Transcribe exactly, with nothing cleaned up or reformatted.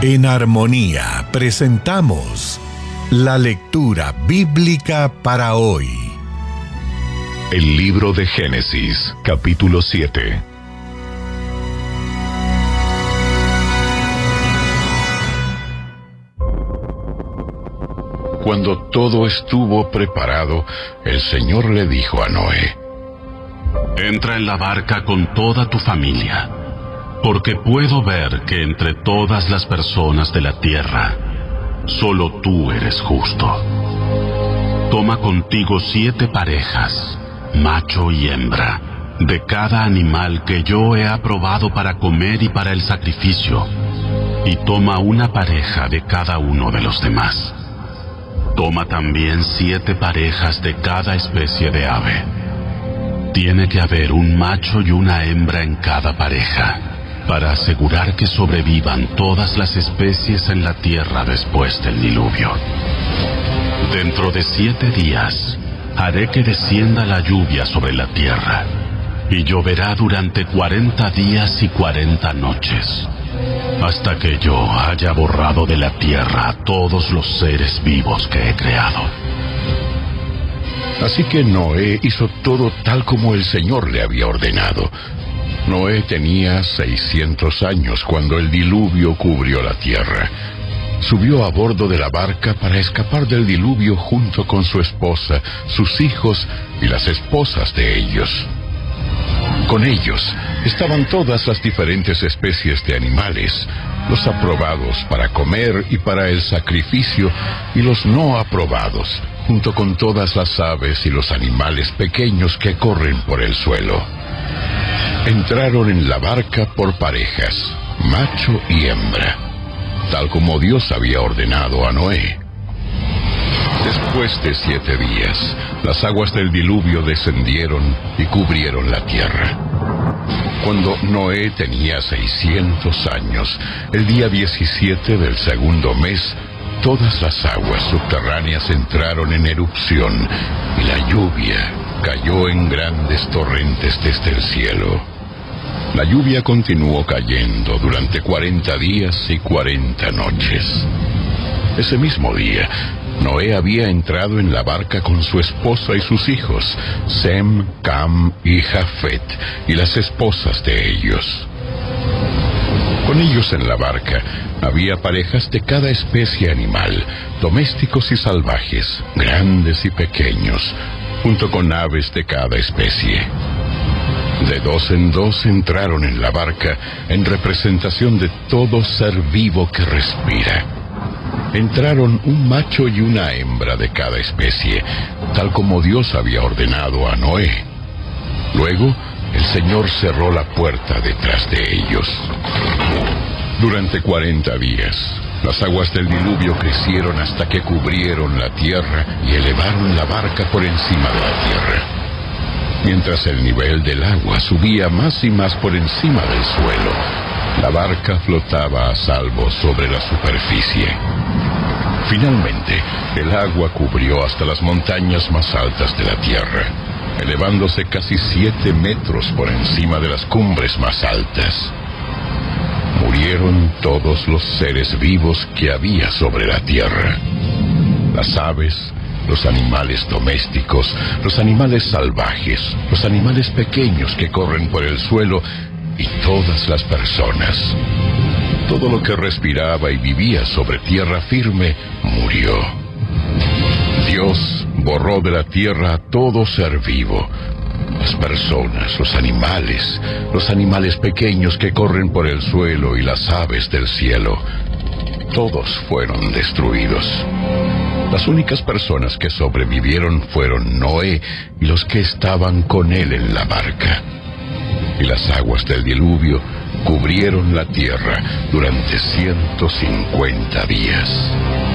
En Armonía presentamos la lectura bíblica para hoy. El libro de Génesis, capítulo siete. Cuando todo estuvo preparado, el Señor le dijo a Noé: Entra en la barca con toda tu familia, porque puedo ver que entre todas las personas de la tierra, solo tú eres justo. Toma contigo siete parejas, macho y hembra, de cada animal que yo he aprobado para comer y para el sacrificio, y toma una pareja de cada uno de los demás. Toma también siete parejas de cada especie de ave. Tiene que haber un macho y una hembra en cada pareja, para asegurar que sobrevivan todas las especies en la tierra después del diluvio. Dentro de siete días, haré que descienda la lluvia sobre la tierra, y lloverá durante cuarenta días y cuarenta noches, hasta que yo haya borrado de la tierra a todos los seres vivos que he creado. Así que Noé hizo todo tal como el Señor le había ordenado. Noé tenía seiscientos años cuando el diluvio cubrió la tierra. Subió a bordo de la barca para escapar del diluvio junto con su esposa, sus hijos y las esposas de ellos. Con ellos estaban todas las diferentes especies de animales, los aprobados para comer y para el sacrificio, y los no aprobados, junto con todas las aves y los animales pequeños que corren por el suelo. Entraron en la barca por parejas, macho y hembra, tal como Dios había ordenado a Noé. Después de siete días, las aguas del diluvio descendieron y cubrieron la tierra. Cuando Noé tenía seiscientos años, el día diecisiete del segundo mes, todas las aguas subterráneas entraron en erupción y la lluvia cayó en grandes torrentes desde el cielo. La lluvia continuó cayendo durante cuarenta días y cuarenta noches. Ese mismo día, Noé había entrado en la barca con su esposa y sus hijos, Sem, Cam y Jafet, y las esposas de ellos. Con ellos en la barca había parejas de cada especie animal, domésticos y salvajes, grandes y pequeños, junto con aves de cada especie. De dos en dos entraron en la barca en representación de todo ser vivo que respira. Entraron un macho y una hembra de cada especie, tal como Dios había ordenado a Noé. Luego, el Señor cerró la puerta detrás de ellos. Durante cuarenta días, las aguas del diluvio crecieron hasta que cubrieron la tierra y elevaron la barca por encima de la tierra. Mientras el nivel del agua subía más y más por encima del suelo, la barca flotaba a salvo sobre la superficie. Finalmente, el agua cubrió hasta las montañas más altas de la tierra, elevándose casi siete metros por encima de las cumbres más altas. Murieron todos los seres vivos que había sobre la tierra: las aves, los animales domésticos, los animales salvajes, los animales pequeños que corren por el suelo y todas las personas. Todo lo que respiraba y vivía sobre tierra firme murió. Dios borró de la tierra a todo ser vivo: las personas, los animales, los animales pequeños que corren por el suelo y las aves del cielo. Todos fueron destruidos. Las únicas personas que sobrevivieron fueron Noé y los que estaban con él en la barca. Y las aguas del diluvio cubrieron la tierra durante ciento cincuenta días.